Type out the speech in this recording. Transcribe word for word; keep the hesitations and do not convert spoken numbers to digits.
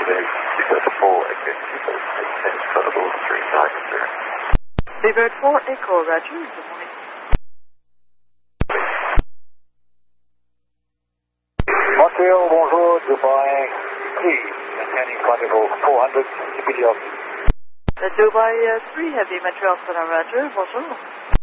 Seabird four Echo, Roger. Good morning. Montreal, bonjour, Dubai, three, maintaining flight level four hundred, C P D off. The Dubai uh, three Heavy, Montreal, Roger. Bonjour.